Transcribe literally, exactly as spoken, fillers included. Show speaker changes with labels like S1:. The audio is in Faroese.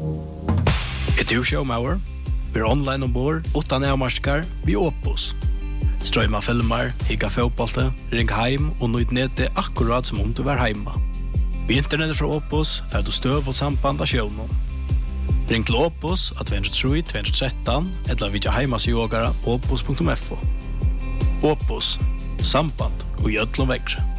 S1: Ett du showmauer? Vi är online ombord, utan avmarskar, vi Opus. Strömma filmer, higga fotbollte, ring heim och nøyd nede akkurat som om du var hemma. Vi internetet fra Opus för att du stöv och samband av showen. Ring till Opus at två tre tre två ett tre eller vidja heimasjogara opus punkt f o. Opus, samband och gödlom växer.